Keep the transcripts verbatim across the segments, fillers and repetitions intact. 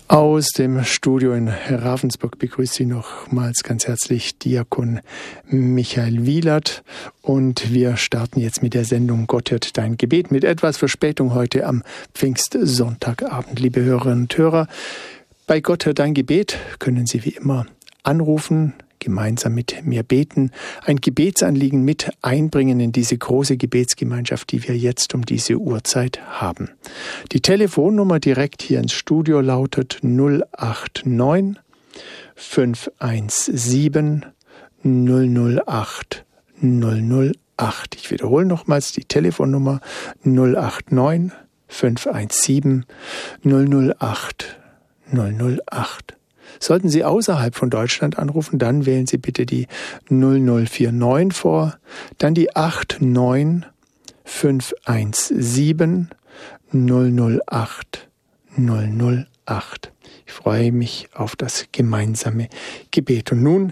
Aus dem Studio in Ravensburg begrüßt Sie nochmals ganz herzlich Diakon Michael Wielert. Und wir starten jetzt mit der Sendung Gott hört dein Gebet mit etwas Verspätung heute am Pfingstsonntagabend. Liebe Hörerinnen und Hörer, bei Gott hört dein Gebet können Sie wie immer anrufen, gemeinsam mit mir beten, ein Gebetsanliegen mit einbringen in diese große Gebetsgemeinschaft, die wir jetzt um diese Uhrzeit haben. Die Telefonnummer direkt hier ins Studio lautet null acht neun fünf eins sieben null null acht null null acht. Ich wiederhole nochmals die Telefonnummer null acht neun fünf eins sieben null null acht null null acht. Sollten Sie außerhalb von Deutschland anrufen, dann wählen Sie bitte die null null vier neun vor, dann die acht neun fünf eins sieben null null acht null null acht. Ich freue mich auf das gemeinsame Gebet. Und nun,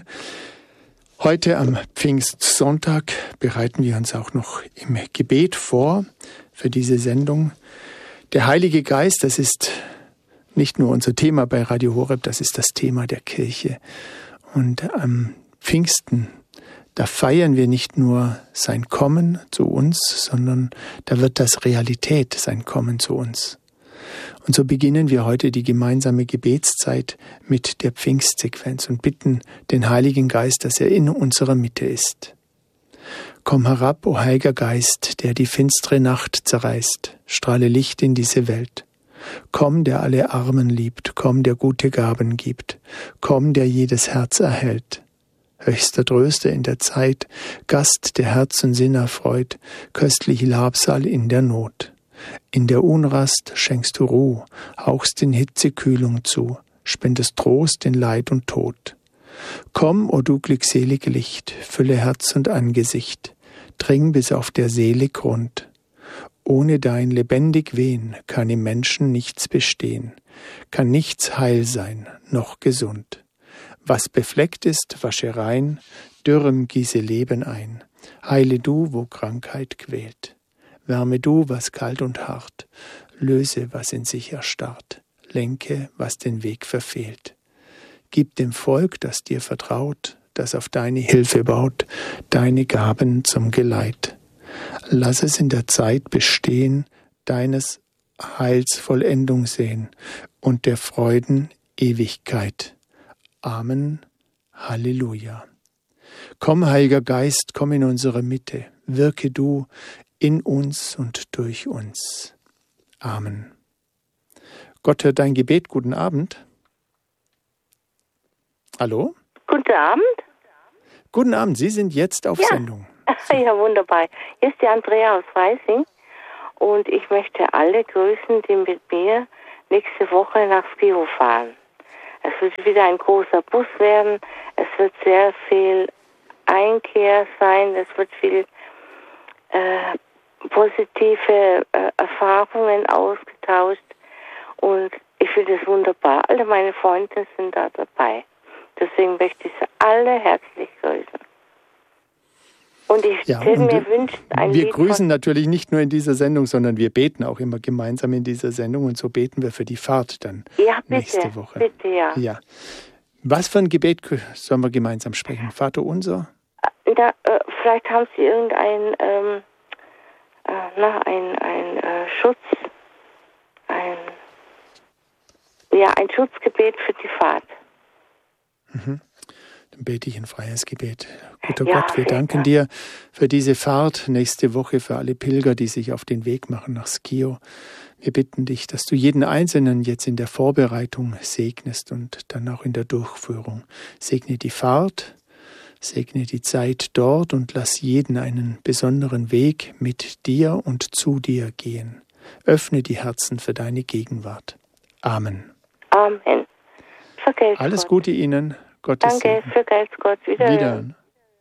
heute am Pfingstsonntag, bereiten wir uns auch noch im Gebet vor für diese Sendung. Der Heilige Geist, das ist nicht nur unser Thema bei Radio Horeb, das ist das Thema der Kirche. Und am Pfingsten, da feiern wir nicht nur sein Kommen zu uns, sondern da wird das Realität, sein Kommen zu uns. Und so beginnen wir heute die gemeinsame Gebetszeit mit der Pfingstsequenz und bitten den Heiligen Geist, dass er in unserer Mitte ist. Komm herab, o Heiliger Geist, der die finstere Nacht zerreißt, strahle Licht in diese Welt. Komm, der alle Armen liebt, komm, der gute Gaben gibt, komm, der jedes Herz erhält. Höchster Tröster in der Zeit, Gast, der Herz und Sinn erfreut, köstlich Labsal in der Not. In der Unrast schenkst du Ruh, hauchst in Hitze Kühlung zu, spendest Trost in Leid und Tod. Komm, o du glückselige Licht, fülle Herz und Angesicht, dring bis auf der Seele Grund. Ohne dein lebendig Wehen kann im Menschen nichts bestehen, kann nichts heil sein, noch gesund. Was befleckt ist, wasche rein, dürrem gieße Leben ein. Heile du, wo Krankheit quält. Wärme du, was kalt und hart. Löse, was in sich erstarrt. Lenke, was den Weg verfehlt. Gib dem Volk, das dir vertraut, das auf deine Hilfe baut, deine Gaben zum Geleit. Lass es in der Zeit bestehen, deines Heils Vollendung sehen und der Freuden Ewigkeit. Amen. Halleluja. Komm, Heiliger Geist, komm in unsere Mitte, wirke du in uns und durch uns. Amen. Gott hört dein Gebet. Guten Abend. Hallo? Guten Abend. Guten Abend, Sie sind jetzt auf ja. Sendung. So. Ja, wunderbar. Hier ist die Andrea aus Freising und ich möchte alle grüßen, die mit mir nächste Woche nach Skio fahren. Es wird wieder ein großer Bus werden, es wird sehr viel Einkehr sein, es wird viel äh, positive äh, Erfahrungen ausgetauscht und ich finde es wunderbar. Alle meine Freunde sind da dabei. Deswegen möchte ich sie alle herzlich grüßen. Und ich ja, hätte und mir wünscht, ein wir Lied grüßen natürlich nicht nur in dieser Sendung, sondern wir beten auch immer gemeinsam in dieser Sendung und so beten wir für die Fahrt dann ja, bitte, nächste Woche. Bitte, ja. ja. Was für ein Gebet sollen wir gemeinsam sprechen? Vater unser? Da, äh, vielleicht haben Sie irgendein ähm, äh, na, ein, ein äh, Schutz, ein ja, ein Schutzgebet für die Fahrt. Mhm. Dann bete ich ein freies Gebet. Guter ja, Gott, wir danken dir für diese Fahrt nächste Woche, für alle Pilger, die sich auf den Weg machen nach Skio. Wir bitten dich, dass du jeden Einzelnen jetzt in der Vorbereitung segnest und dann auch in der Durchführung. Segne die Fahrt, segne die Zeit dort und lass jeden einen besonderen Weg mit dir und zu dir gehen. Öffne die Herzen für deine Gegenwart. Amen. Amen. Vergelt's Alles Gott. Gute Ihnen. Gottes Danke, Segen. vergelt's Gott. Wiederhören. Wieder.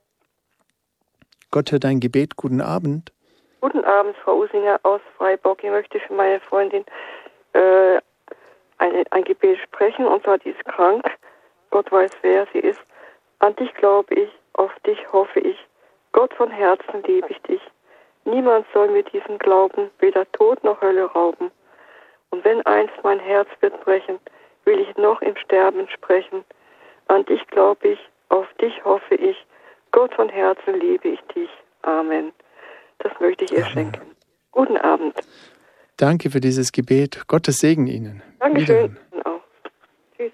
Gott hört dein Gebet. Guten Abend. Guten Abend, Frau Usinger aus Freiburg. Ich möchte für meine Freundin äh, ein, ein Gebet sprechen, und zwar, die ist krank. Gott weiß, wer sie ist. An dich glaube ich, auf dich hoffe ich. Gott, von Herzen liebe ich dich. Niemand soll mir diesen Glauben weder Tod noch Hölle rauben. Und wenn einst mein Herz wird brechen, will ich noch im Sterben sprechen. An dich glaube ich, auf dich hoffe ich. Gott von Herzen liebe ich dich. Amen. Das möchte ich ihr Amen. schenken. Guten Abend. Danke für dieses Gebet. Gottes Segen Ihnen. Dankeschön. Auch. Tschüss.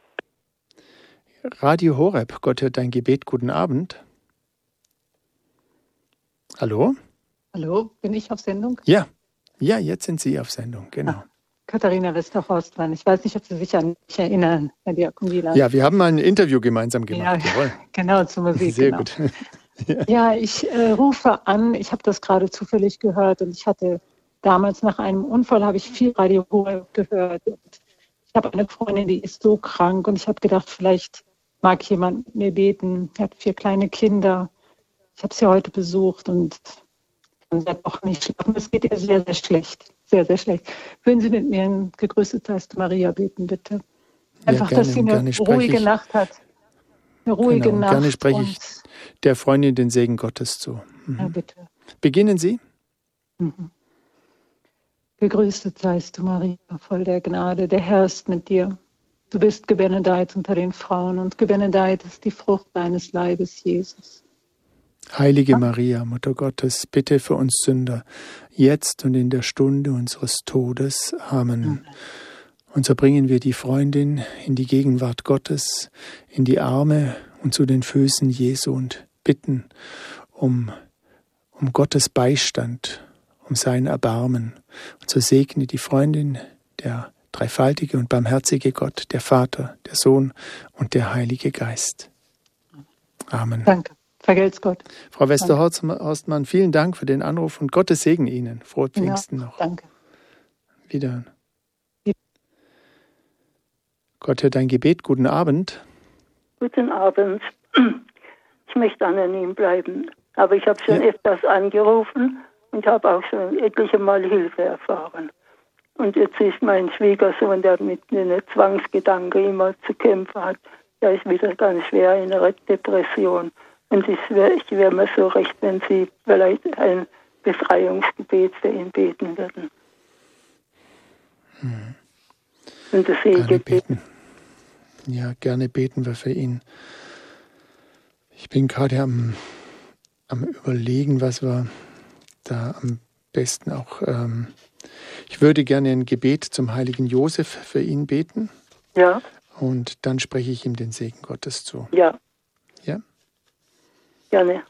Radio Horeb, Gott hört dein Gebet. Guten Abend. Hallo? Hallo, bin ich auf Sendung? Ja, ja, jetzt sind Sie auf Sendung, genau. Ah, Katharina Westerhorstmann. Ich weiß nicht, ob Sie sich an mich erinnern, Herr Diakon Wieland. Ja, wir haben mal ein Interview gemeinsam gemacht. Ja, Jawohl. genau, zur Musik. Sehr genau. gut. Ja, ja ich äh, rufe an. Ich habe das gerade zufällig gehört und ich hatte damals nach einem Unfall habe ich viel Radio Horeb gehört. Und ich habe eine Freundin, die ist so krank und ich habe gedacht, vielleicht mag jemand mit mir beten. Sie hat vier kleine Kinder. Ich habe sie heute besucht und sie hat auch nicht schlafen. Es geht ihr sehr, sehr schlecht. Sehr, sehr schlecht. Würden Sie mit mir ein gegrüßet seist du Maria beten, bitte? Einfach, ja, gerne, dass sie eine ruhige ich. Nacht hat. Eine ruhige genau, Nacht. Gerne spreche ich der Freundin den Segen Gottes zu. Mhm. Ja, bitte. Beginnen Sie. Mhm. Gegrüßet seist du, Maria, voll der Gnade. Der Herr ist mit dir. Du bist gebenedeit unter den Frauen und gebenedeit ist die Frucht deines Leibes, Jesus. Heilige Maria, Mutter Gottes, bitte für uns Sünder, jetzt und in der Stunde unseres Todes. Amen. Amen. Und so bringen wir die Freundin in die Gegenwart Gottes, in die Arme und zu den Füßen Jesu und bitten um, um Gottes Beistand, um sein Erbarmen. Und so segne die Freundin, der dreifaltige und barmherzige Gott, der Vater, der Sohn und der Heilige Geist. Amen. Danke. Vergelt's Gott. Frau Westerhorstmann, vielen Dank für den Anruf und Gottes Segen Ihnen. Frohe Pfingsten ja, noch. Danke. Wiederhören. Gott hört dein Gebet. Guten Abend. Guten Abend. Ich möchte anonym bleiben, aber ich habe schon ja. öfters angerufen und habe auch schon etliche Mal Hilfe erfahren. Und jetzt ist mein Schwiegersohn, der mit einem Zwangsgedanke immer zu kämpfen hat, der ist wieder ganz schwer in einer Depression. Und ich wäre ich wär mir so recht, wenn Sie vielleicht ein Befreiungsgebet für ihn beten würden. Hm. Und das gerne beten. Ja, gerne beten wir für ihn. Ich bin gerade am, am Überlegen, was wir da am besten auch... Ähm, ich würde gerne ein Gebet zum heiligen Josef für ihn beten. Ja. Und dann spreche ich ihm den Segen Gottes zu. Ja. Ja? Gerne.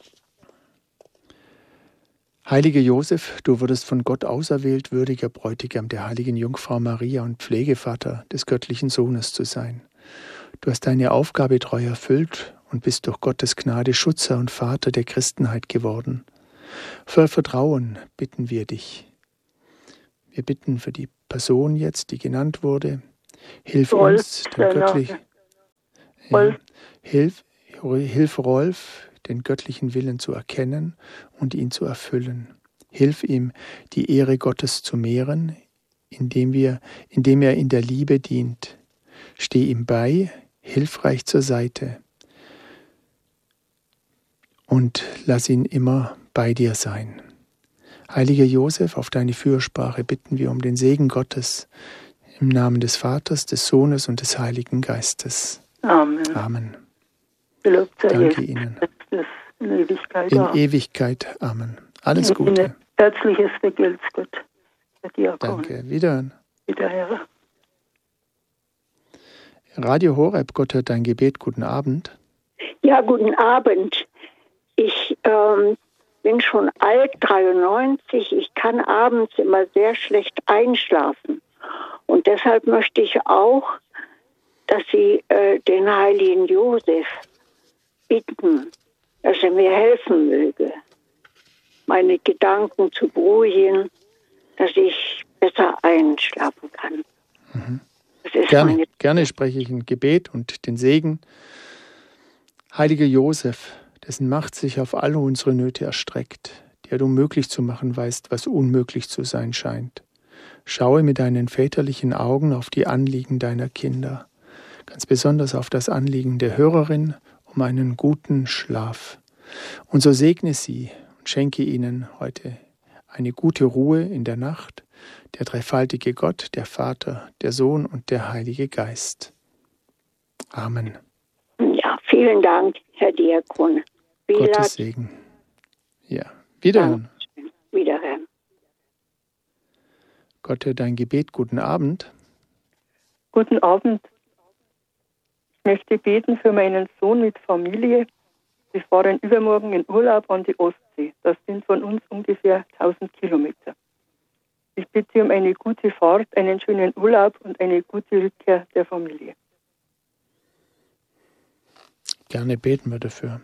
Heiliger Josef, du wurdest von Gott auserwählt, würdiger Bräutigam der heiligen Jungfrau Maria und Pflegevater des göttlichen Sohnes zu sein. Du hast deine Aufgabe treu erfüllt und bist durch Gottes Gnade Schützer und Vater der Christenheit geworden. Voll Vertrauen bitten wir dich. Wir bitten für die Person jetzt, die genannt wurde. Hilf Rolf, uns, den göttlichen... Ja, hilf, hilf Rolf, den göttlichen Willen zu erkennen und ihn zu erfüllen. Hilf ihm, die Ehre Gottes zu mehren, indem, wir, indem er in der Liebe dient. Steh ihm bei, hilfreich zur Seite und lass ihn immer bei dir sein. Heiliger Josef, auf deine Fürsprache bitten wir um den Segen Gottes im Namen des Vaters, des Sohnes und des Heiligen Geistes. Amen. Amen. Danke Ihnen. In Ewigkeit. In Ewigkeit. Amen. Alles Gute. Herzliches Vergelt's Gott. Danke. Wiederhören. Wiederhören. Radio Horeb, Gott hört dein Gebet. Guten Abend. Ja, guten Abend. Ich ähm, bin schon alt, dreiundneunzig. Ich kann abends immer sehr schlecht einschlafen. Und deshalb möchte ich auch, dass Sie äh, den heiligen Josef bitten, dass er mir helfen möge, meine Gedanken zu beruhigen, dass ich besser einschlafen kann. Mhm. Das ist gerne, meine gerne spreche ich ein Gebet und den Segen. Heiliger Josef, dessen Macht sich auf alle unsere Nöte erstreckt, der du möglich zu machen weißt, was unmöglich zu sein scheint. Schaue mit deinen väterlichen Augen auf die Anliegen deiner Kinder, ganz besonders auf das Anliegen der Hörerin um einen guten Schlaf. Und so segne sie und schenke ihnen heute eine gute Ruhe in der Nacht, der dreifaltige Gott, der Vater, der Sohn und der Heilige Geist. Amen. Ja, vielen Dank, Herr Diakon. Wieland. Gottes Segen. Ja, wiederhören. Dankeschön. Wiederhören. Gott hört dein Gebet. Guten Abend. Guten Abend. Ich möchte beten für meinen Sohn mit Familie. Wir fahren übermorgen in Urlaub an die Ostsee. Das sind von uns ungefähr tausend Kilometer. Ich bitte um eine gute Fahrt, einen schönen Urlaub und eine gute Rückkehr der Familie. Gerne beten wir dafür.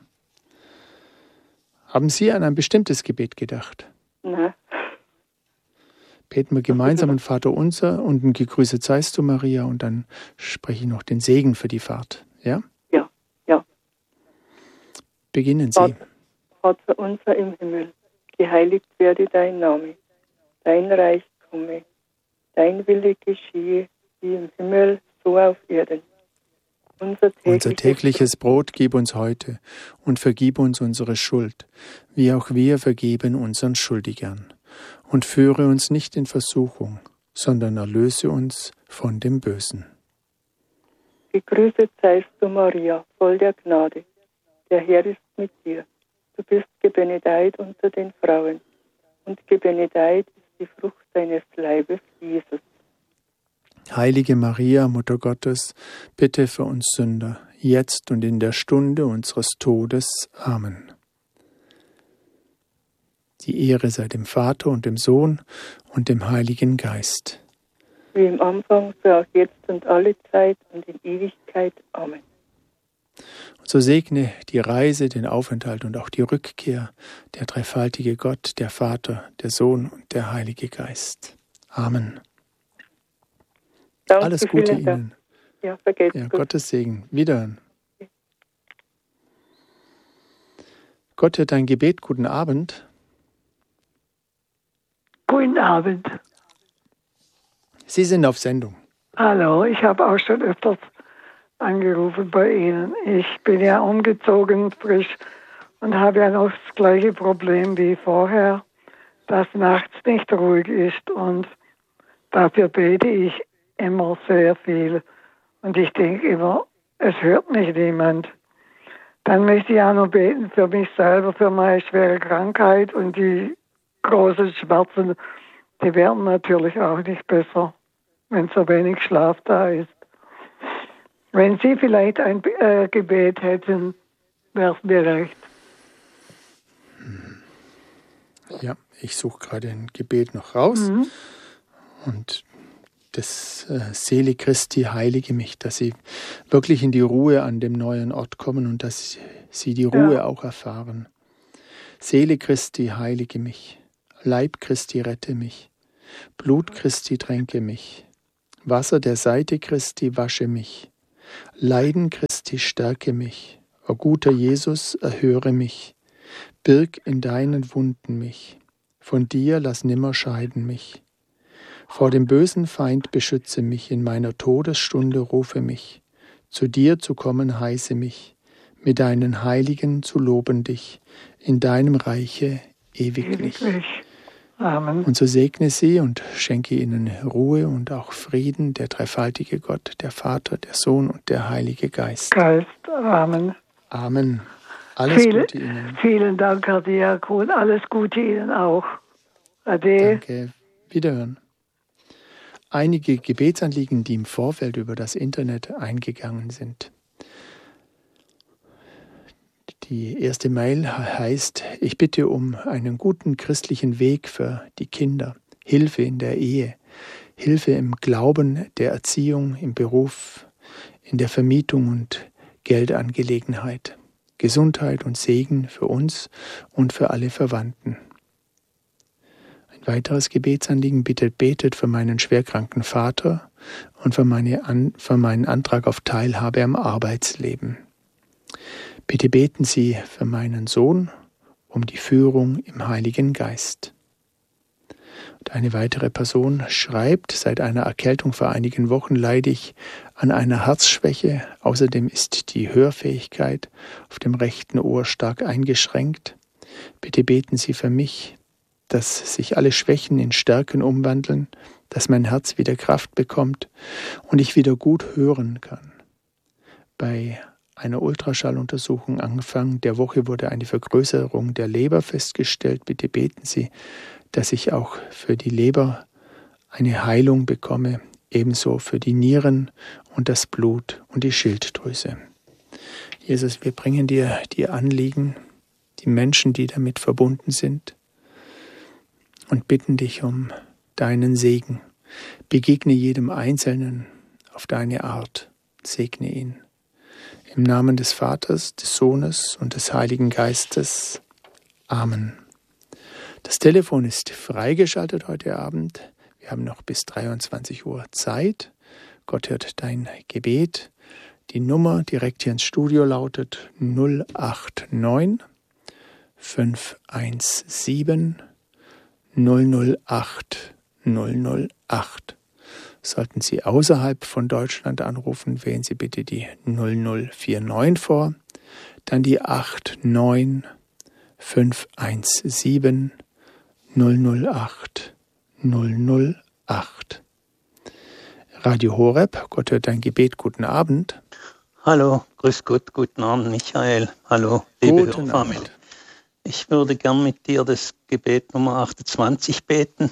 Haben Sie an ein bestimmtes Gebet gedacht? Nein. Beten wir gemeinsam ein Vater unser und ein Gegrüßet seist du, Maria, und dann spreche ich noch den Segen für die Fahrt. Ja? Ja, ja. Beginnen Sie. Vater, Vater unser im Himmel, geheiligt werde dein Name, dein Reich komme, dein Wille geschehe, wie im Himmel, so auf Erden. Unser tägliches, Unser tägliches Brot gib uns heute und vergib uns unsere Schuld, wie auch wir vergeben unseren Schuldigern. Und führe uns nicht in Versuchung, sondern erlöse uns von dem Bösen. Gegrüßet seist du, Maria, voll der Gnade. Der Herr ist mit dir. Du bist gebenedeit unter den Frauen. Und gebenedeit ist die Frucht deines Leibes, Jesus. Heilige Maria, Mutter Gottes, bitte für uns Sünder, jetzt und in der Stunde unseres Todes. Amen. Die Ehre sei dem Vater und dem Sohn und dem Heiligen Geist. Wie im Anfang, so auch jetzt und alle Zeit und in Ewigkeit. Amen. Und so segne die Reise, den Aufenthalt und auch die Rückkehr der dreifaltige Gott, der Vater, der Sohn und der Heilige Geist. Amen. Danke, Alles Gute Ihnen. Ihnen. Ja, vergeht's Ja, gut. Gottes Segen. Wiederhören. Gott hört dein Gebet. Guten Abend. Guten Abend. Sie sind auf Sendung. Hallo, ich habe auch schon öfters angerufen bei Ihnen. Ich bin ja umgezogen frisch und habe ja noch das gleiche Problem wie vorher, dass nachts nicht ruhig ist, und dafür bete ich immer sehr viel. Und ich denke immer, es hört mich niemand. Dann möchte ich auch noch beten für mich selber, für meine schwere Krankheit, und die großen Schmerzen, die werden natürlich auch nicht besser, wenn so wenig Schlaf da ist. Wenn Sie vielleicht ein äh, Gebet hätten, wäre es mir recht. Ja, ich suche gerade ein Gebet noch raus. Mhm. Und das äh, Seele Christi heilige mich, dass Sie wirklich in die Ruhe an dem neuen Ort kommen und dass Sie die Ruhe ja. auch erfahren. Seele Christi heilige mich. Leib Christi rette mich, Blut Christi tränke mich, Wasser der Seite Christi wasche mich, Leiden Christi stärke mich, o guter Jesus, erhöre mich, birg in deinen Wunden mich, von dir lass nimmer scheiden mich, vor dem bösen Feind beschütze mich, in meiner Todesstunde rufe mich, zu dir zu kommen heiße mich, mit deinen Heiligen zu loben dich, in deinem Reiche ewiglich. Ewiglich. Amen. Und so segne sie und schenke ihnen Ruhe und auch Frieden, der dreifaltige Gott, der Vater, der Sohn und der Heilige Geist. Geist. Amen. Amen. Alles Viele, Gute Ihnen. Vielen Dank, Herr Diakon. Alles Gute Ihnen auch. Ade. Danke. Wiederhören. Einige Gebetsanliegen, die im Vorfeld über das Internet eingegangen sind. Die erste Mail heißt: Ich bitte um einen guten christlichen Weg für die Kinder, Hilfe in der Ehe, Hilfe im Glauben, der Erziehung, im Beruf, in der Vermietung und Geldangelegenheit, Gesundheit und Segen für uns und für alle Verwandten. Ein weiteres Gebetsanliegen: Bittet, betet für meinen schwerkranken Vater und für, meine An- für meinen Antrag auf Teilhabe am Arbeitsleben. Bitte beten Sie für meinen Sohn um die Führung im Heiligen Geist. Und eine weitere Person schreibt: Seit einer Erkältung vor einigen Wochen leide ich an einer Herzschwäche. Außerdem ist die Hörfähigkeit auf dem rechten Ohr stark eingeschränkt. Bitte beten Sie für mich, dass sich alle Schwächen in Stärken umwandeln, dass mein Herz wieder Kraft bekommt und ich wieder gut hören kann. Bei einer Ultraschalluntersuchung Anfang der Woche wurde eine Vergrößerung der Leber festgestellt. Bitte beten Sie, dass ich auch für die Leber eine Heilung bekomme, ebenso für die Nieren und das Blut und die Schilddrüse. Jesus, wir bringen dir die Anliegen, die Menschen, die damit verbunden sind, und bitten dich um deinen Segen. Begegne jedem Einzelnen auf deine Art. Segne ihn. Im Namen des Vaters, des Sohnes und des Heiligen Geistes. Amen. Das Telefon ist freigeschaltet heute Abend. Wir haben noch bis dreiundzwanzig Uhr Zeit. Gott hört dein Gebet. Die Nummer direkt hier ins Studio lautet null acht neun fünf eins sieben null null acht null null acht. Sollten Sie außerhalb von Deutschland anrufen, wählen Sie bitte die null null vier neun vor, dann die acht neun fünf eins sieben null null acht null null acht. Radio Horeb, Gott hört dein Gebet, guten Abend. Hallo, grüß Gott, guten Abend Michael. Hallo, liebe Hörfamilie. Ich würde gern mit dir das Gebet Nummer achtundzwanzig beten.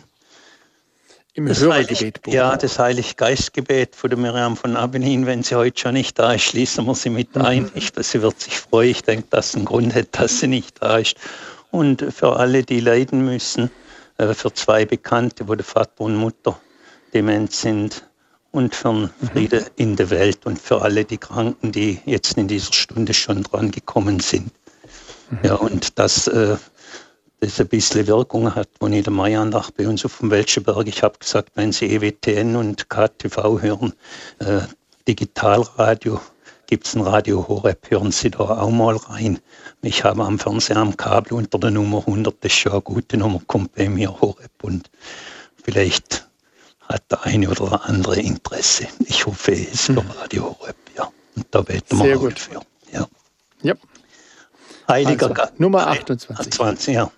Im das Heilig, ja, das Heiliggeistgebet von der Miriam von Abenin. Wenn sie heute schon nicht da ist, schließen wir sie mit ein. Ich, sie wird sich freuen. Ich denke, dass es einen Grund hat, dass sie nicht da ist. Und für alle, die leiden müssen, für zwei Bekannte, wo der Vater und Mutter dement sind, und für den Frieden in der Welt und für alle die Kranken, die jetzt in dieser Stunde schon dran gekommen sind. Ja, und dass äh, das ein bisschen Wirkung hat, wo in der Maiandach bei uns auf dem Welschenberg, ich habe gesagt, wenn Sie E W T N und K T V hören, äh, Digitalradio, gibt es ein Radio Horeb, hören Sie da auch mal rein. Ich habe am Fernseher am Kabel unter der Nummer hundert, das ist schon eine gute Nummer, kommt bei mir Horeb, und vielleicht hat der eine oder der andere Interesse. Ich hoffe, es ist für Radio Horeb, ja. Und da beten wir auch dafür. Ja. Ja. Heiliger also, Geist. Nummer achtundzwanzig. achtundzwanzig, ja.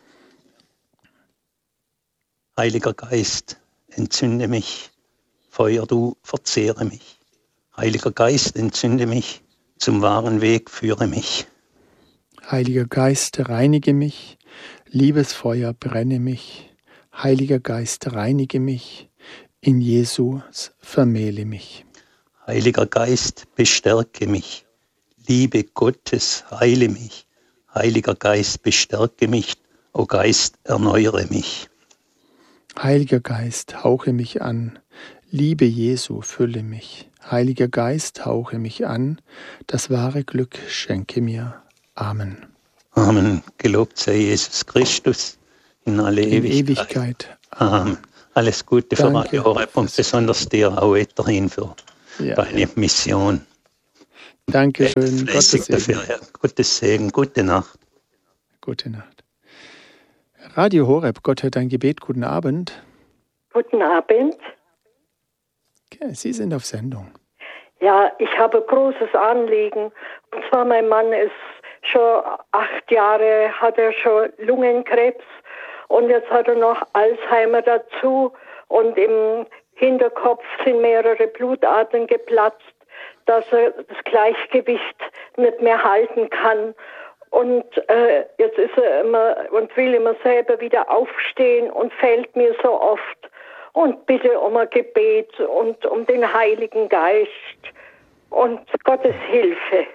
Heiliger Geist, entzünde mich. Feuer, du verzehre mich. Heiliger Geist, entzünde mich. Zum wahren Weg führe mich. Heiliger Geist, reinige mich. Liebesfeuer, brenne mich. Heiliger Geist, reinige mich. In Jesus vermähle mich. Heiliger Geist, bestärke mich. Liebe Gottes, heile mich. Heiliger Geist, bestärke mich. O Geist, erneuere mich. Heiliger Geist, hauche mich an. Liebe Jesu, fülle mich. Heiliger Geist, hauche mich an. Das wahre Glück schenke mir. Amen. Amen. Gelobt sei Jesus Christus in alle in Ewigkeit. Ewigkeit. Amen. Alles Gute für Radio Horeb und besonders dir auch weiterhin für ja. deine Mission. Dankeschön. Gottes Segen. Dafür, ja. Gottes Segen. Gute Nacht. Gute Nacht. Radio Horeb, Gott hört dein Gebet. Guten Abend. Guten Abend. Okay, Sie sind auf Sendung. Ja, ich habe großes Anliegen. Und zwar, mein Mann ist schon acht Jahre, hat er schon Lungenkrebs. Und jetzt hat er noch Alzheimer dazu. Und im Hinterkopf sind mehrere Blutadern geplatzt, dass er das Gleichgewicht nicht mehr halten kann. Und äh, jetzt ist er immer und will immer selber wieder aufstehen und fällt mir so oft. Und bitte um ein Gebet und um den Heiligen Geist und Gottes Hilfe.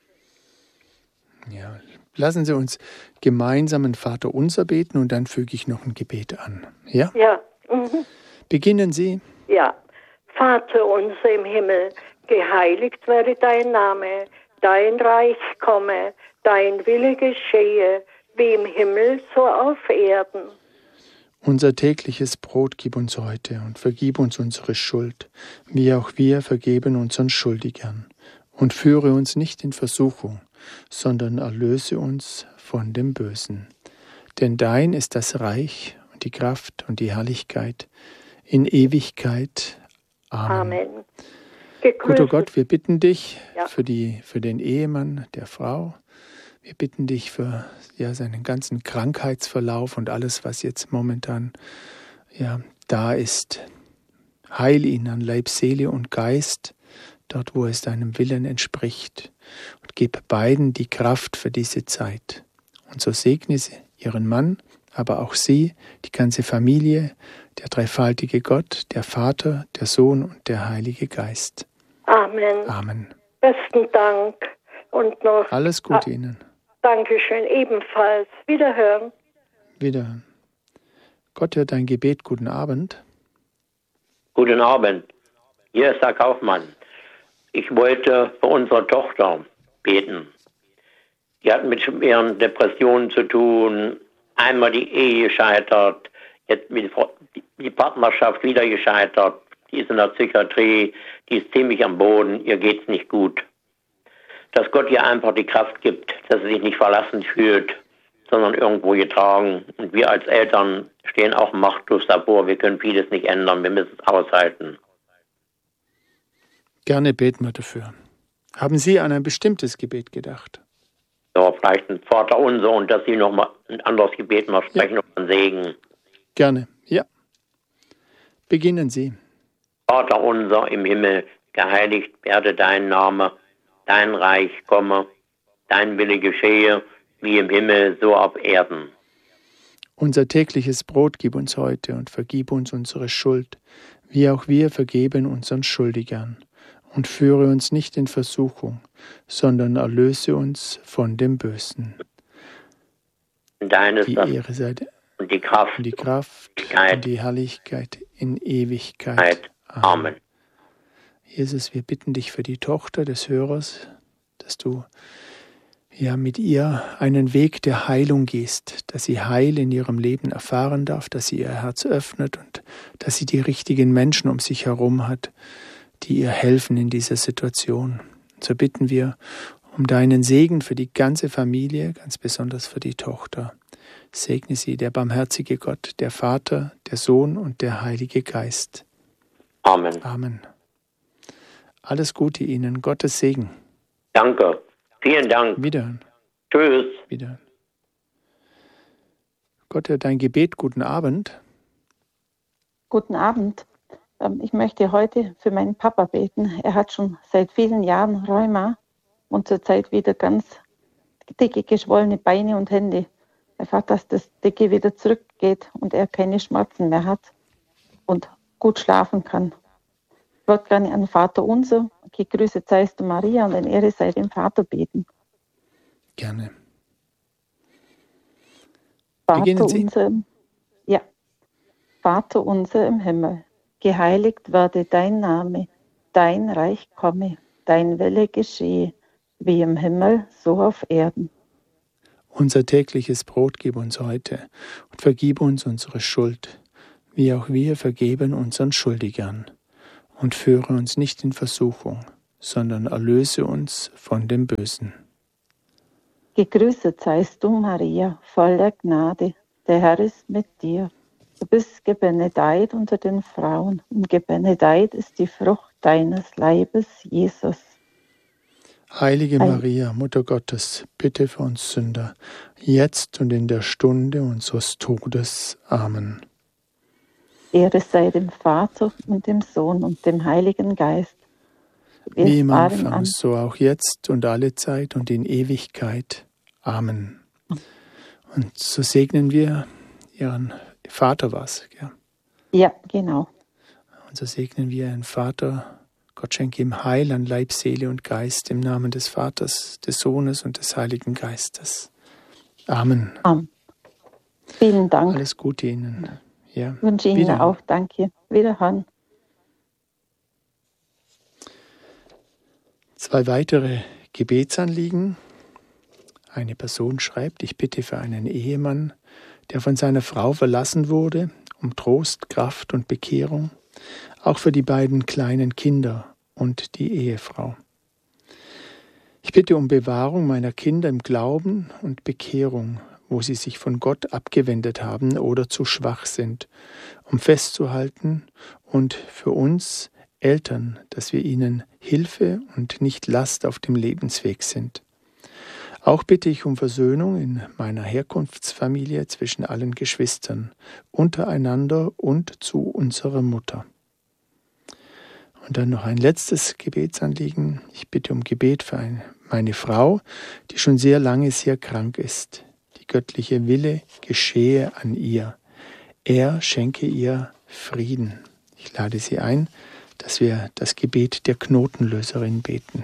Ja, lassen Sie uns gemeinsam ein Vaterunser beten und dann füge ich noch ein Gebet an. Ja? Ja. Mhm. Beginnen Sie. Ja. Vater unser im Himmel, geheiligt werde dein Name, dein Reich komme, dein Wille geschehe, wie im Himmel, so auf Erden. Unser tägliches Brot gib uns heute und vergib uns unsere Schuld, wie auch wir vergeben unseren Schuldigern. Und führe uns nicht in Versuchung, sondern erlöse uns von dem Bösen. Denn dein ist das Reich und die Kraft und die Herrlichkeit in Ewigkeit. Amen. Amen. Guter Gott, wir bitten dich ja. für, die, für den Ehemann der Frau. Wir bitten dich für ja, seinen ganzen Krankheitsverlauf und alles, was jetzt momentan ja, da ist. Heil ihn an Leib, Seele und Geist, dort wo es deinem Willen entspricht. Und gib beiden die Kraft für diese Zeit. Und so segne sie ihren Mann, aber auch sie, die ganze Familie, der dreifaltige Gott, der Vater, der Sohn und der Heilige Geist. Amen. Amen. Besten Dank und noch alles Gute Ihnen. Dankeschön, ebenfalls. Wiederhören. Wiederhören. Gott hört dein Gebet. Guten Abend. Guten Abend. Hier ist der Kaufmann. Ich wollte für unsere Tochter beten. Die hat mit schweren Depressionen zu tun. Einmal die Ehe gescheitert, jetzt mit die Partnerschaft wieder gescheitert. Die ist in der Psychiatrie, die ist ziemlich am Boden, ihr geht's nicht gut. Dass Gott ihr einfach die Kraft gibt, dass sie sich nicht verlassen fühlt, sondern irgendwo getragen. Und wir als Eltern stehen auch machtlos davor. Wir können vieles nicht ändern, wir müssen es aushalten. Gerne beten wir dafür. Haben Sie an ein bestimmtes Gebet gedacht? Ja, vielleicht ein Vater unser und dass Sie noch mal ein anderes Gebet mal sprechen ja. und Segen. Gerne, ja. Beginnen Sie. Vater unser im Himmel, geheiligt werde dein Name, dein Reich komme, dein Wille geschehe, wie im Himmel, so auf Erden. Unser tägliches Brot gib uns heute und vergib uns unsere Schuld, wie auch wir vergeben unseren Schuldigern. Und führe uns nicht in Versuchung, sondern erlöse uns von dem Bösen. Dein ist die das Ehre sei dir und die Kraft, und die Kraft und die Herrlichkeit in Ewigkeit. Amen. Amen. Jesus, wir bitten dich für die Tochter des Hörers, dass du ja mit ihr einen Weg der Heilung gehst, dass sie Heil in ihrem Leben erfahren darf, dass sie ihr Herz öffnet und dass sie die richtigen Menschen um sich herum hat, die ihr helfen in dieser Situation. Und so bitten wir um deinen Segen für die ganze Familie, ganz besonders für die Tochter. Segne sie, der barmherzige Gott, der Vater, der Sohn und der Heilige Geist. Amen. Amen. Alles Gute Ihnen, Gottes Segen. Danke. Vielen Dank. Wiederhören. Tschüss. Wiederhören. Gott hört dein Gebet. Guten Abend. Guten Abend. Ich möchte heute für meinen Papa beten. Er hat schon seit vielen Jahren Rheuma und zurzeit wieder ganz dicke, geschwollene Beine und Hände. Einfach, dass das Dicke wieder zurückgeht und er keine Schmerzen mehr hat und gut schlafen kann. Ich würde gerne an Vater unser, gegrüßet seist du Maria und in Ehre sei dem Vater beten. Gerne. Vater Beginnen Sie. unser, ja, Vater unser im Himmel. Geheiligt werde dein Name, dein Reich komme, dein Wille geschehe, wie im Himmel, so auf Erden. Unser tägliches Brot gib uns heute und vergib uns unsere Schuld, wie auch wir vergeben unseren Schuldigern. Und führe uns nicht in Versuchung, sondern erlöse uns von dem Bösen. Gegrüßet seist du, Maria, voller Gnade, der Herr ist mit dir. Du bist gebenedeit unter den Frauen, und gebenedeit ist die Frucht deines Leibes, Jesus. Heilige Maria, Mutter Gottes, bitte für uns Sünder, jetzt und in der Stunde unseres Todes. Amen. Ehre sei dem Vater und dem Sohn und dem Heiligen Geist. Wie im Anfang, so auch jetzt und alle Zeit und in Ewigkeit. Amen. Und so segnen wir Ihren Vater was, ja? Ja, genau. Und so segnen wir Ihren Vater. Gott schenke ihm Heil an Leib, Seele und Geist im Namen des Vaters, des Sohnes und des Heiligen Geistes. Amen. Amen. Vielen Dank. Alles Gute Ihnen. Ja. Ich wünsche Ihnen Wiederhören. auch. Danke. Wiederhören. Zwei weitere Gebetsanliegen. Eine Person schreibt, ich bitte für einen Ehemann, der von seiner Frau verlassen wurde, um Trost, Kraft und Bekehrung, auch für die beiden kleinen Kinder und die Ehefrau. Ich bitte um Bewahrung meiner Kinder im Glauben und Bekehrung, wo sie sich von Gott abgewendet haben oder zu schwach sind, um festzuhalten, und für uns Eltern, dass wir ihnen Hilfe und nicht Last auf dem Lebensweg sind. Auch bitte ich um Versöhnung in meiner Herkunftsfamilie zwischen allen Geschwistern, untereinander und zu unserer Mutter. Und dann noch ein letztes Gebetsanliegen. Ich bitte um Gebet für ein, meine Frau, die schon sehr lange sehr krank ist. Die göttliche Wille geschehe an ihr. Er schenke ihr Frieden. Ich lade Sie ein, dass wir das Gebet der Knotenlöserin beten.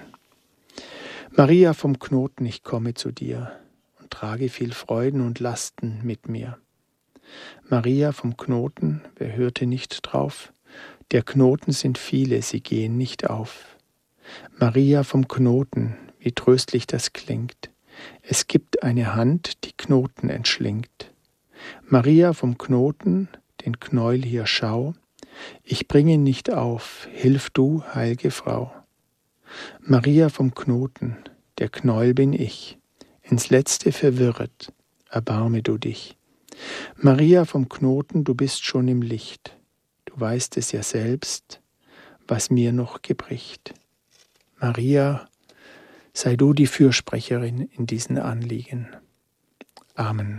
Maria vom Knoten, ich komme zu dir und trage viel Freuden und Lasten mit mir. Maria vom Knoten, wer hörte nicht drauf? Der Knoten sind viele, sie gehen nicht auf. Maria vom Knoten, wie tröstlich das klingt. Es gibt eine Hand, die Knoten entschlingt. Maria vom Knoten, den Knäuel hier schau. Ich bring ihn nicht auf, hilf du, heilige Frau. Maria vom Knoten, der Knäuel bin ich, ins Letzte verwirret, erbarme du dich. Maria vom Knoten, du bist schon im Licht. Du weißt es ja selbst, was mir noch gebricht. Maria, sei du die Fürsprecherin in diesen Anliegen. Amen.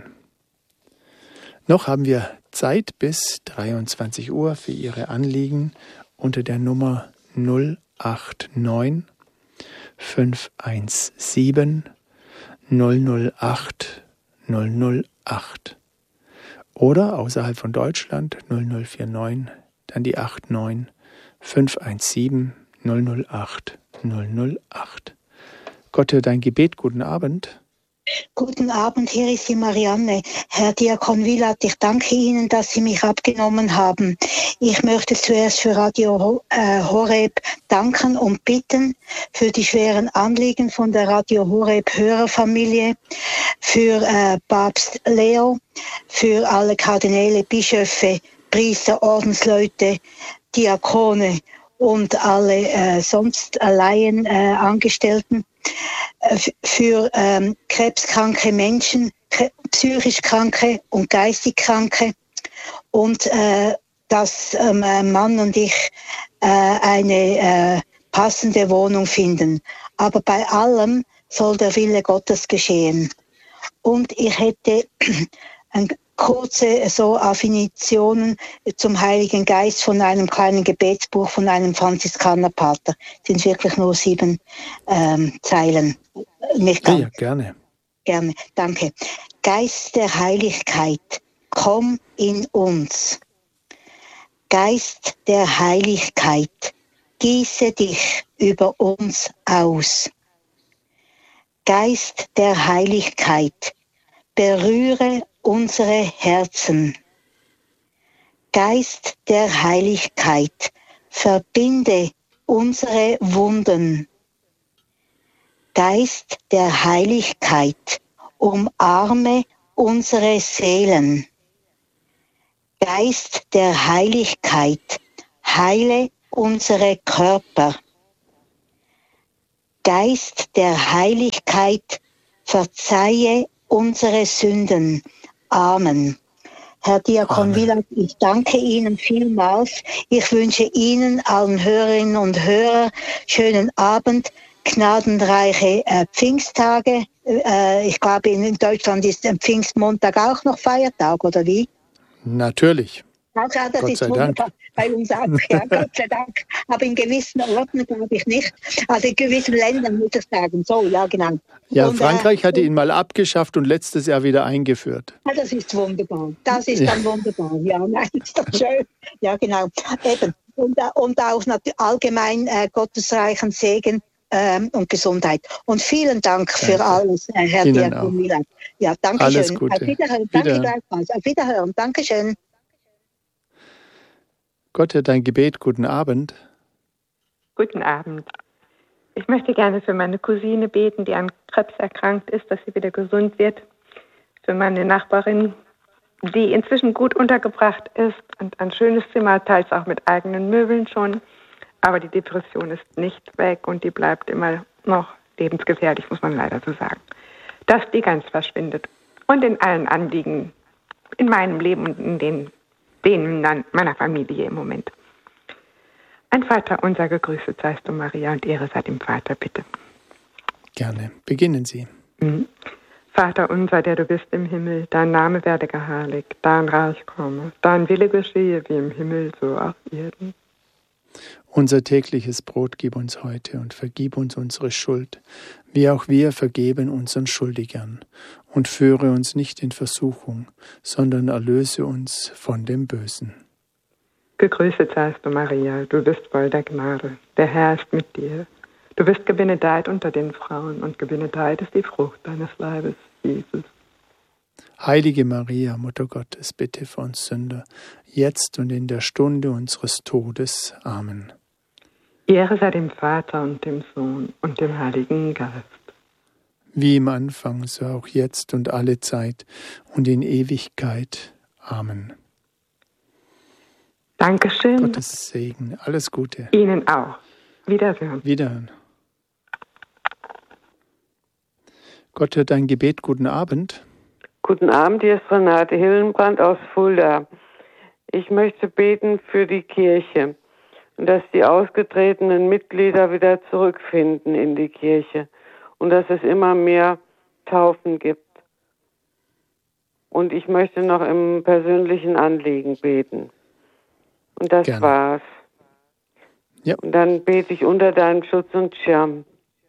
Noch haben wir Zeit bis dreiundzwanzig Uhr für Ihre Anliegen unter der Nummer null acht neun fünf eins sieben null null acht null null acht oder außerhalb von Deutschland null null vier neun, dann die acht neun fünf eins sieben null null acht null null acht. Gott hört dein Gebet. Guten Abend. Guten Abend, hier ist die Marianne. Herr Diakon Wielert, ich danke Ihnen, dass Sie mich abgenommen haben. Ich möchte zuerst für Radio äh, Horeb danken und bitten für die schweren Anliegen von der Radio Horeb Hörerfamilie, für äh, Papst Leo, für alle Kardinäle, Bischöfe, Priester, Ordensleute, Diakone und alle äh, sonst Laien äh, Angestellten. Für ähm, krebskranke Menschen, psychisch Kranke und geistig Kranke und äh, dass ähm, mein Mann und ich äh, eine äh, passende Wohnung finden. Aber bei allem soll der Wille Gottes geschehen. Und ich hätte ein kurze so Affinitionen zum Heiligen Geist von einem kleinen Gebetsbuch von einem Franziskanerpater. Es sind wirklich nur sieben ähm, Zeilen. Nicht ja, ja, gerne. Gerne, danke. Geist der Heiligkeit, komm in uns. Geist der Heiligkeit, gieße dich über uns aus. Geist der Heiligkeit, berühre unsere Herzen. Geist der Heiligkeit, verbinde unsere Wunden. Geist der Heiligkeit, umarme unsere Seelen. Geist der Heiligkeit, heile unsere Körper. Geist der Heiligkeit, verzeihe unsere Sünden. Amen. Herr Diakon Wieland, ich danke Ihnen vielmals. Ich wünsche Ihnen, allen Hörerinnen und Hörern, schönen Abend, gnadenreiche äh, Pfingsttage. Äh, ich glaube, in Deutschland ist am Pfingstmontag auch noch Feiertag, oder wie? Natürlich. Also, das Gott ist sei wunderbar. Dank. Bei uns auch, ja, Gott sei Dank. Aber in gewissen Orten glaube ich nicht. Also in gewissen Ländern muss ich sagen. So, ja, genau. Ja, und, Frankreich äh, hatte ihn mal abgeschafft und letztes Jahr wieder eingeführt. Ja, das ist wunderbar. Das ist Ja. dann wunderbar. Ja, nein, das ist doch schön. Ja, genau. Eben. Und, äh, und auch nat- allgemein äh, gottesreichen Segen ähm, und Gesundheit. Und vielen Dank für Danke. alles, äh, Herr Ihnen Diakon auch. Wieland. Ja, danke Alles schön. Gute. Auf Wiederhören. Danke Wieder. gleichfalls. Auf Wiederhören. Dankeschön. Gott hört dein Gebet. Guten Abend. Guten Abend. Ich möchte gerne für meine Cousine beten, die an Krebs erkrankt ist, dass sie wieder gesund wird. Für meine Nachbarin, die inzwischen gut untergebracht ist und ein schönes Zimmer, teils auch mit eigenen Möbeln schon. Aber die Depression ist nicht weg und die bleibt immer noch lebensgefährlich, muss man leider so sagen. Dass die ganz verschwindet. Und in allen Anliegen in meinem Leben und in den denen meiner Familie im Moment. Ein Vater unser, gegrüßet seist du, Maria, und Ehre sei dem Vater, bitte. Gerne. Beginnen Sie. Vater unser, der du bist im Himmel, dein Name werde geheiligt, dein Reich komme, dein Wille geschehe wie im Himmel, so auf Erden. Unser tägliches Brot gib uns heute und vergib uns unsere Schuld, wie auch wir vergeben unseren Schuldigern. Und führe uns nicht in Versuchung, sondern erlöse uns von dem Bösen. Gegrüßet seist du, Maria, du bist voll der Gnade, der Herr ist mit dir. Du bist gebenedeit unter den Frauen und gebenedeit ist die Frucht deines Leibes, Jesus. Heilige Maria, Mutter Gottes, bitte für uns Sünder, jetzt und in der Stunde unseres Todes. Amen. Ehre sei dem Vater und dem Sohn und dem Heiligen Geist. Wie im Anfang, so auch jetzt und alle Zeit und in Ewigkeit. Amen. Dankeschön. Gottes Segen, alles Gute. Ihnen auch. Wiederhören. Wiederhören. Gott hört dein Gebet. Guten Abend. Guten Abend, hier ist Renate Hillenbrand aus Fulda. Ich möchte beten für die Kirche und dass die ausgetretenen Mitglieder wieder zurückfinden in die Kirche und dass es immer mehr Taufen gibt. Und ich möchte noch im persönlichen Anliegen beten. Und das Gerne. war's. Ja. Und dann bete ich unter deinen Schutz und Schirm.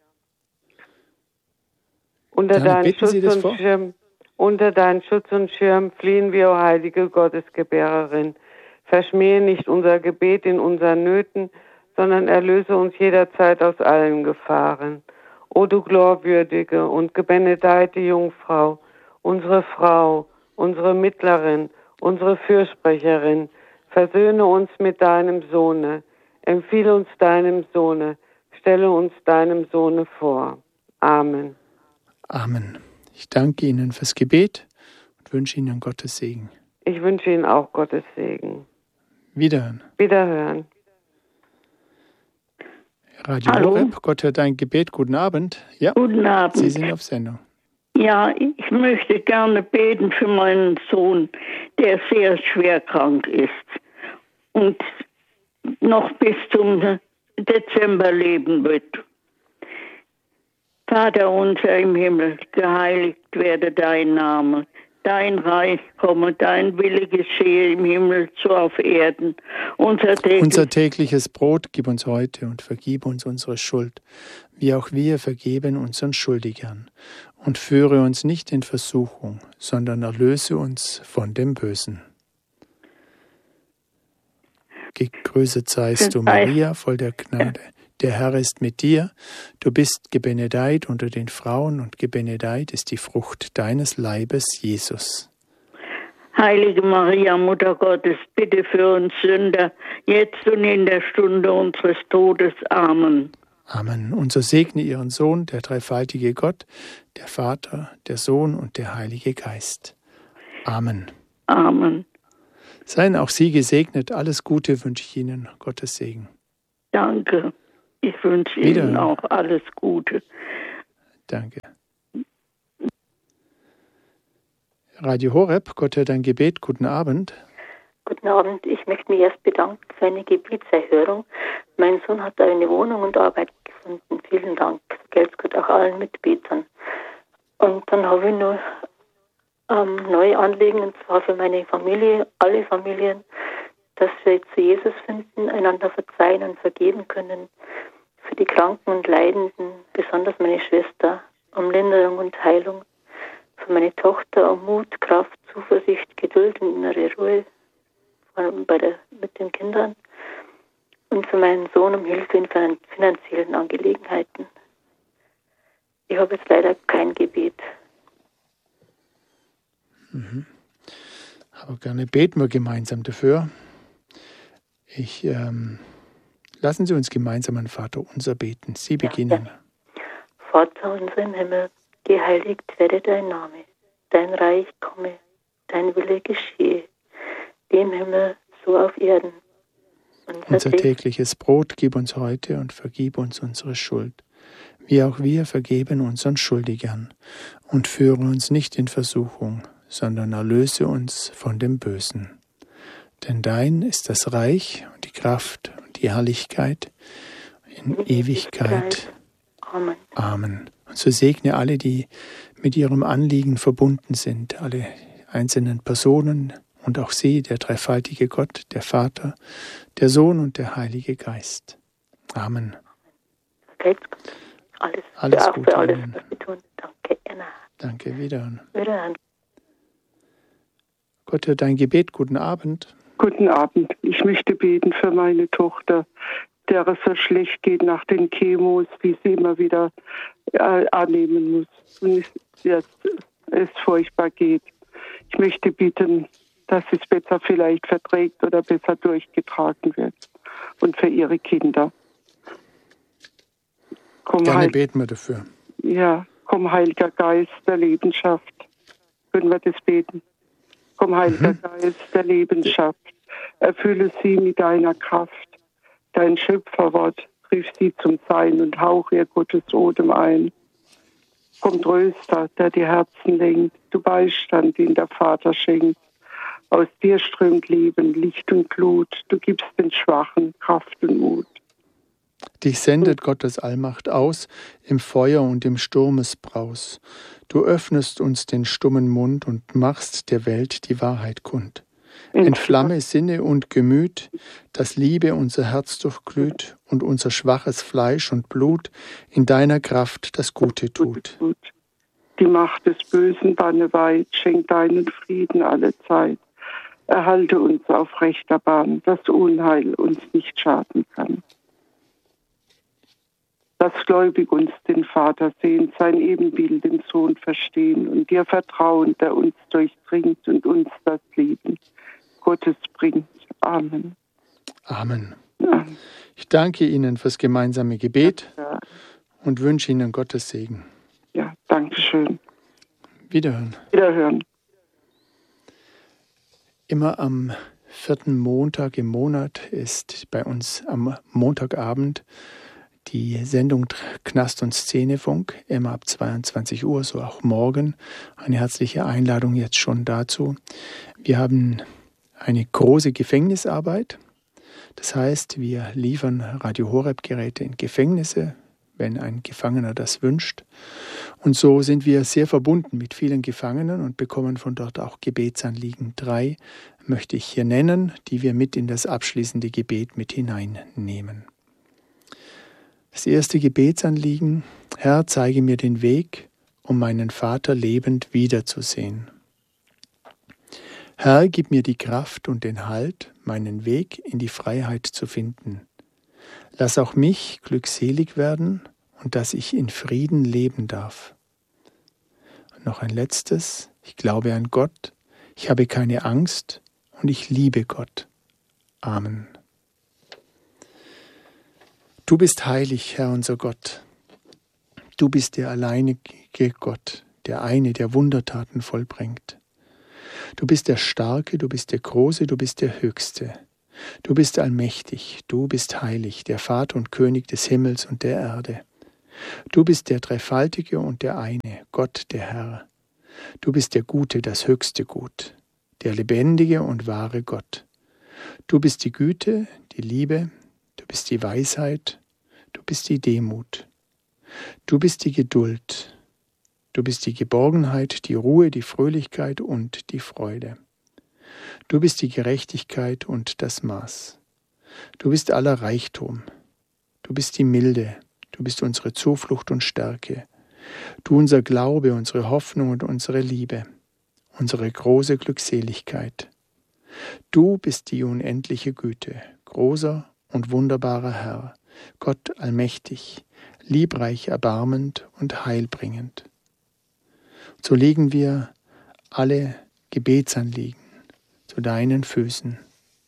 Unter Gerne, deinen beten Schutz Sie das und vor? Schirm. Unter deinen Schutz und Schirm fliehen wir, o heilige Gottesgebärerin. Verschmähe nicht unser Gebet in unseren Nöten, sondern erlöse uns jederzeit aus allen Gefahren. O du glorwürdige und gebenedeite Jungfrau, unsere Frau, unsere Mittlerin, unsere Fürsprecherin, versöhne uns mit deinem Sohne, empfiehl uns deinem Sohne, stelle uns deinem Sohne vor. Amen. Amen. Ich danke Ihnen fürs Gebet und wünsche Ihnen Gottes Segen. Ich wünsche Ihnen auch Gottes Segen. Wiederhören. Wiederhören. Radio Hallo. Horeb, Gott hört dein Gebet. Guten Abend. Ja, Guten Abend. Sie sind auf Sendung. Ja, ich möchte gerne beten für meinen Sohn, der sehr schwer krank ist und noch bis zum Dezember leben wird. Vater unser im Himmel, geheiligt werde dein Name. Dein Reich komme, dein Wille geschehe im Himmel so auf Erden. Unser, täglich Unser tägliches Brot gib uns heute und vergib uns unsere Schuld, wie auch wir vergeben unseren Schuldigern. Und führe uns nicht in Versuchung, sondern erlöse uns von dem Bösen. Gegrüßet seist du, Maria, voll der Gnade. Der Herr ist mit dir. Du bist gebenedeit unter den Frauen und gebenedeit ist die Frucht deines Leibes, Jesus. Heilige Maria, Mutter Gottes, bitte für uns Sünder, jetzt und in der Stunde unseres Todes. Amen. Amen. Und so segne ihren Sohn, der dreifaltige Gott, der Vater, der Sohn und der Heilige Geist. Amen. Amen. Seien auch Sie gesegnet. Alles Gute wünsche ich Ihnen. Gottes Segen. Danke. Ich wünsche Ihnen auch alles Gute. Danke. Radio Horeb, Gott hört dein Gebet. Guten Abend. Guten Abend. Ich möchte mich erst bedanken für eine Gebetserhörung. Mein Sohn hat eine Wohnung und Arbeit gefunden. Vielen Dank. Geld Gott auch allen Mitbetern. Und dann habe ich noch ähm, neue Anliegen, und zwar für meine Familie, alle Familien, dass wir zu Jesus finden, einander verzeihen und vergeben können. Für die Kranken und Leidenden, besonders meine Schwester, um Linderung und Heilung. Für meine Tochter um Mut, Kraft, Zuversicht, Geduld und innere Ruhe bei der, mit den Kindern. Und für meinen Sohn um Hilfe in finanziellen Angelegenheiten. Ich habe jetzt leider kein Gebet. Mhm. Aber gerne beten wir gemeinsam dafür. Ich, ähm, lassen Sie uns gemeinsam an Vater unser beten. Sie beginnen. Ja, Vater unser im Himmel, geheiligt werde dein Name. Dein Reich komme, dein Wille geschehe, wie im Himmel, so auf Erden. Unser, unser tägliches Brot gib uns heute und vergib uns unsere Schuld, wie auch wir vergeben unseren Schuldigern. Und führe uns nicht in Versuchung, sondern erlöse uns von dem Bösen. Denn dein ist das Reich und die Kraft und die Herrlichkeit in Ewigkeit. Amen. Amen. Und Und so segne alle, die mit ihrem Anliegen verbunden sind, alle einzelnen Personen und auch sie, der dreifaltige Gott, der Vater, der Sohn und der Heilige Geist. Amen. Alles, alles für, auch Gute für alles, Ihnen. was Sie tun. Danke, Anna. Danke, wiederhören. Wiederhören. Gott hört dein Gebet. Guten Abend. Guten Abend. Ich möchte beten für meine Tochter, der es so schlecht geht nach den Chemos, die sie immer wieder äh, annehmen muss und es, jetzt, es furchtbar geht. Ich möchte bitten, dass sie es besser vielleicht verträgt oder besser durchgetragen wird. Und für ihre Kinder. Komm, Gerne Heil- beten wir dafür. Ja, komm, Heiliger Geist der Lebenschaft. Können wir das beten? Komm, Heiliger mhm. Geist der Lebenschaft. Erfülle sie mit deiner Kraft. Dein Schöpferwort rief sie zum Sein und hauch ihr Gottes Odem ein. Komm, Tröster, der die Herzen lenkt, du Beistand, den der Vater schenkt. Aus dir strömt Leben, Licht und Glut, du gibst den Schwachen Kraft und Mut. Dich sendet Gottes Allmacht aus, im Feuer und im Sturmesbraus. Du öffnest uns den stummen Mund und machst der Welt die Wahrheit kund. Entflamme Sinne und Gemüt, dass Liebe unser Herz durchglüht und unser schwaches Fleisch und Blut in deiner Kraft das Gute tut. Die Macht des Bösen banne weit, schenk deinen Frieden alle Zeit. Erhalte uns auf rechter Bahn, dass Unheil uns nicht schaden kann. Lass gläubig uns den Vater sehen, sein Ebenbild im Sohn verstehen und dir vertrauen, der uns durchdringt und uns das Leben Gottes bringt. Amen. Amen. Amen. Ich danke Ihnen fürs gemeinsame Gebet ja. und wünsche Ihnen Gottes Segen. Ja, danke schön. Wiederhören. Wiederhören. Immer am vierten Montag im Monat ist bei uns am Montagabend die Sendung Knast und Szenefunk, immer ab zweiundzwanzig Uhr, so auch morgen. Eine herzliche Einladung jetzt schon dazu. Wir haben eine große Gefängnisarbeit. Das heißt, wir liefern Radio Horeb-Geräte in Gefängnisse, wenn ein Gefangener das wünscht. Und so sind wir sehr verbunden mit vielen Gefangenen und bekommen von dort auch Gebetsanliegen. Drei möchte ich hier nennen, die wir mit in das abschließende Gebet mit hineinnehmen. Das erste Gebetsanliegen: Herr, zeige mir den Weg, um meinen Vater lebend wiederzusehen. Herr, gib mir die Kraft und den Halt, meinen Weg in die Freiheit zu finden. Lass auch mich glückselig werden und dass ich in Frieden leben darf. Und noch ein letztes: Ich glaube an Gott, ich habe keine Angst und ich liebe Gott. Amen. Du bist heilig, Herr unser Gott. Du bist der alleinige Gott, der eine, der Wundertaten vollbringt. Du bist der Starke, du bist der Große, du bist der Höchste. Du bist allmächtig, du bist heilig, der Vater und König des Himmels und der Erde. Du bist der Dreifaltige und der eine, Gott der Herr. Du bist der Gute, das höchste Gut, der lebendige und wahre Gott. Du bist die Güte, die Liebe, du bist die Weisheit, du bist die Demut. Du bist die Geduld, du bist die Geborgenheit, die Ruhe, die Fröhlichkeit und die Freude. Du bist die Gerechtigkeit und das Maß. Du bist aller Reichtum. Du bist die Milde. Du bist unsere Zuflucht und Stärke. Du unser Glaube, unsere Hoffnung und unsere Liebe. Unsere große Glückseligkeit. Du bist die unendliche Güte, großer und wunderbarer Herr, Gott allmächtig, liebreich, erbarmend und heilbringend. So legen wir alle Gebetsanliegen zu deinen Füßen.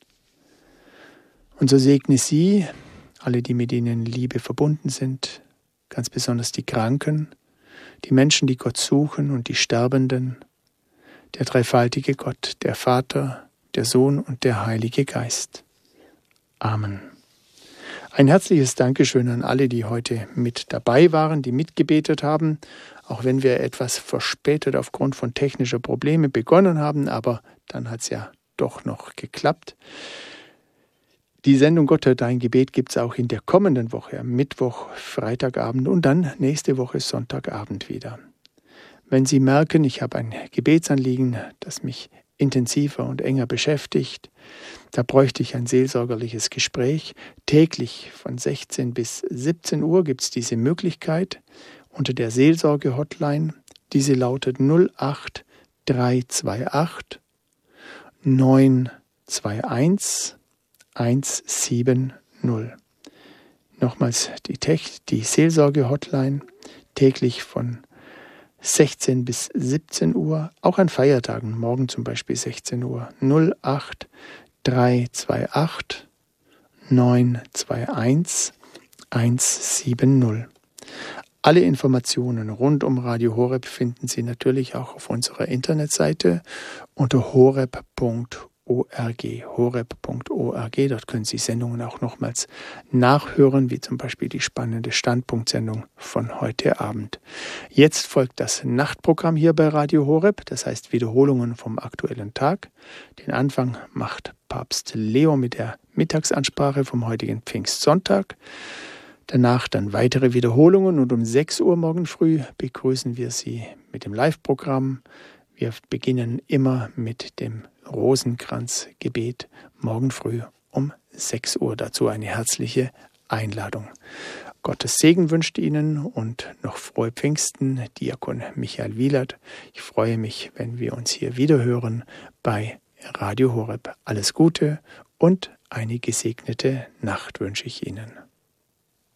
Und so segne sie, alle, die mit ihnen in Liebe verbunden sind, ganz besonders die Kranken, die Menschen, die Gott suchen und die Sterbenden, der dreifaltige Gott, der Vater, der Sohn und der Heilige Geist. Amen. Ein herzliches Dankeschön an alle, die heute mit dabei waren, die mitgebetet haben, auch wenn wir etwas verspätet aufgrund von technischer Probleme begonnen haben, aber dann hat es ja doch noch geklappt. Die Sendung Gott hört dein Gebet gibt es auch in der kommenden Woche, am Mittwoch, Freitagabend und dann nächste Woche Sonntagabend wieder. Wenn Sie merken, ich habe ein Gebetsanliegen, das mich intensiver und enger beschäftigt, da bräuchte ich ein seelsorgerliches Gespräch. Täglich von sechzehn bis siebzehn Uhr gibt es diese Möglichkeit unter der Seelsorge-Hotline. Diese lautet null acht drei zwei acht neun zwei eins eins sieben null. Nochmals die, Tech, die Seelsorge-Hotline, täglich von sechzehn bis siebzehn Uhr, auch an Feiertagen, morgen zum Beispiel sechzehn Uhr, null acht drei zwei acht neun zwei eins eins sieben null. Alle Informationen rund um Radio Horeb finden Sie natürlich auch auf unserer Internetseite unter horeb punkt org. horeb punkt org. Dort können Sie Sendungen auch nochmals nachhören, wie zum Beispiel die spannende Standpunktsendung von heute Abend. Jetzt folgt das Nachtprogramm hier bei Radio Horeb, das heißt Wiederholungen vom aktuellen Tag. Den Anfang macht Papst Leo mit der Mittagsansprache vom heutigen Pfingstsonntag. Danach dann weitere Wiederholungen und um sechs Uhr morgen früh begrüßen wir Sie mit dem Live-Programm. Wir beginnen immer mit dem Rosenkranzgebet morgen früh um sechs Uhr. Dazu eine herzliche Einladung. Gottes Segen wünscht Ihnen und noch frohe Pfingsten, Diakon Michael Wielert. Ich freue mich, wenn wir uns hier wieder hören bei Radio Horeb. Alles Gute und eine gesegnete Nacht wünsche ich Ihnen.